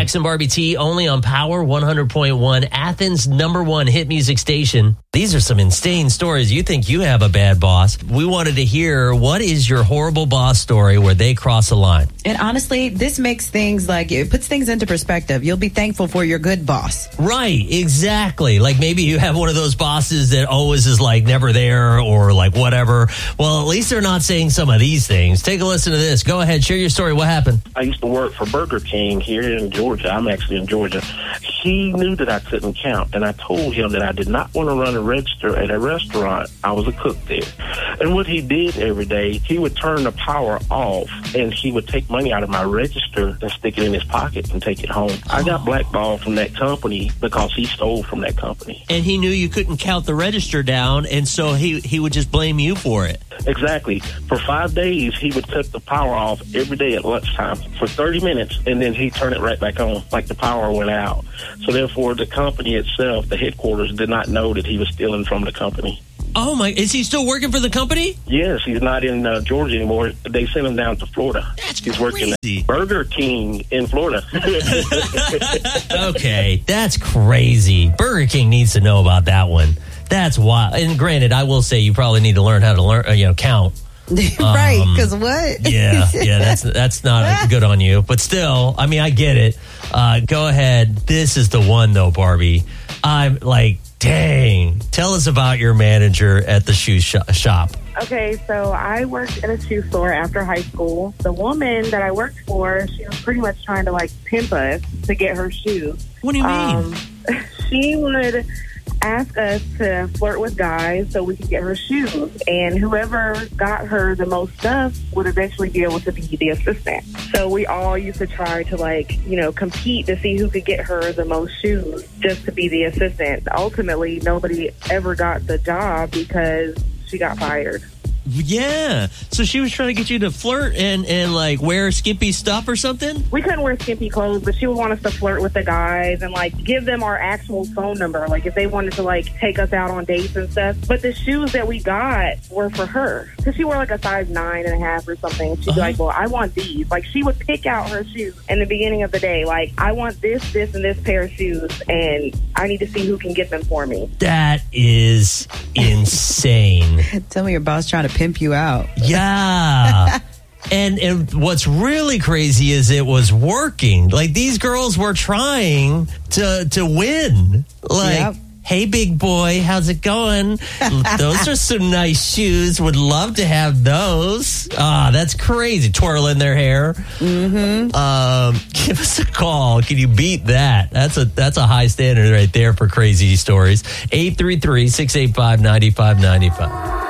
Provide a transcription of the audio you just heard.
Jackson Barbie T, only on Power 100.1, Athens' #1 hit music station. These are some insane stories. You think you have a bad boss. We wanted to hear, what is your horrible boss story where they cross a line? And honestly, this makes things it puts things into perspective. You'll be thankful for your good boss. Right, exactly. Like maybe you have one of those bosses that always is never there or whatever. Well, at least they're not saying some of these things. Take a listen to this. Go ahead, share your story. What happened? I used to work for Burger King here in Georgia. I'm actually in Georgia. He knew that I couldn't count, and I told him that I did not want to run a register at a restaurant. I was a cook there. And what he did every day, he would turn the power off, and he would take money out of my register and stick it in his pocket and take it home. I got blackballed from that company because he stole from that company. And he knew you couldn't count the register down, and so he would just blame you for it. Exactly. For 5 days, he would cut the power off every day at lunchtime for 30 minutes, and then he'd turn it right back on, like the power went out. So therefore, the company itself, the headquarters, did not know that he was stealing from the company. Oh, my. Is he still working for the company? Yes, he's not in Georgia anymore. They sent him down to Florida. He's working at Burger King in Florida. Okay, that's crazy. Burger King needs to know about that one. That's wild. And granted, I will say you probably need to learn how to count. Right, because what? Yeah, that's not good on you. But still, I mean, I get it. Go ahead. This is the one, though, Barbie. I'm like, dang. Tell us about your manager at the shoe shop. Okay, so I worked at a shoe store after high school. The woman that I worked for, she was pretty much trying to pimp us to get her shoes. What do you mean? She would ask us to flirt with guys so we could get her shoes. And whoever got her the most stuff would eventually be able to be the assistant. So we all used to try to, compete to see who could get her the most shoes just to be the assistant. Ultimately, nobody ever got the job because she got fired. Yeah. So she was trying to get you to flirt and wear skimpy stuff or something? We couldn't wear skimpy clothes, but she would want us to flirt with the guys and give them our actual phone number. If they wanted to take us out on dates and stuff. But the shoes that we got were for her. Because she wore a size 9.5 or something. She'd be like, well, I want these. She would pick out her shoes in the beginning of the day. I want this, and this pair of shoes, and I need to see who can get them for me. That is insane. Tell me your boss trying to pimp you out. Yeah. And what's really crazy is it was working. These girls were trying to win. Yep. Hey, big boy, how's it going? Those are some nice shoes. Would love to have those. That's crazy. Twirling their hair. Mm-hmm. Give us a call. Can you beat that? That's a high standard right there for crazy stories. 833-685-9595.